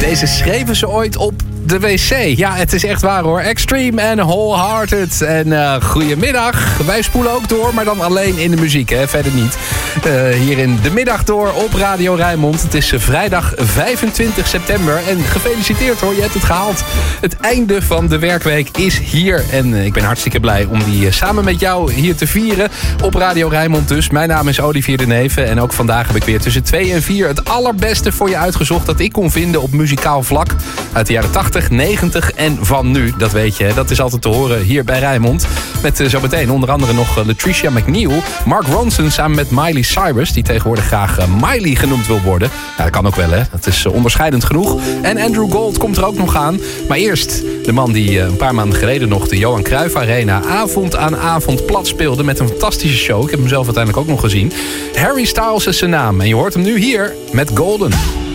Deze schreven ze ooit op de wc. Ja, het is echt waar hoor. Extreme en Wholehearted. En goedemiddag. Wij spoelen ook door, maar dan alleen in de muziek. Hè? Verder niet. Hier in de middag door op Radio Rijnmond. Het is vrijdag 25 september. En gefeliciteerd hoor, je hebt het gehaald. Het einde van de werkweek is hier. En ik ben hartstikke blij om die samen met jou hier te vieren. Op Radio Rijnmond dus. Mijn naam is Olivier de Neven. En ook vandaag heb ik weer tussen 2 en 4 het allerbeste voor je uitgezocht dat ik kon vinden op muzikaal vlak. Uit de jaren 80, 90 en van nu. Dat weet je, dat is altijd te horen hier bij Rijnmond. Met zometeen onder andere nog Latricia McNeil. Mark Ronson samen met Miley Cyrus, die tegenwoordig graag Miley genoemd wil worden. Ja, dat kan ook wel hè. Dat is onderscheidend genoeg. En Andrew Gold komt er ook nog aan. Maar eerst de man die een paar maanden geleden nog de Johan Cruijff Arena avond aan avond plat speelde met een fantastische show. Ik heb hem zelf uiteindelijk ook nog gezien. Harry Styles is zijn naam. En je hoort hem nu hier met Golden.